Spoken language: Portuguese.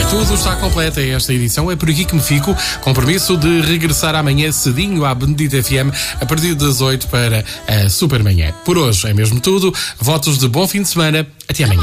tudo está completo. Esta edição é por aqui que me fico. Compromisso de regressar amanhã cedinho à Benedita FM a partir das 8 para a Supermanhã. Por hoje é mesmo tudo. Votos de bom fim de semana. Até amanhã.